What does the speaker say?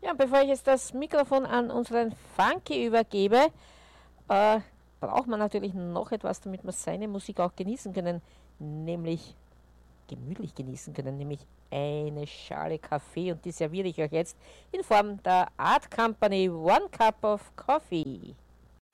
Ja, bevor ich jetzt das Mikrofon an unseren Funky übergebe, äh, braucht man natürlich noch etwas, damit wir seine Musik auch genießen können, nämlich gemütlich genießen können, nämlich eine Schale Kaffee, und die serviere ich euch jetzt in Form der Art Company One Cup of Coffee.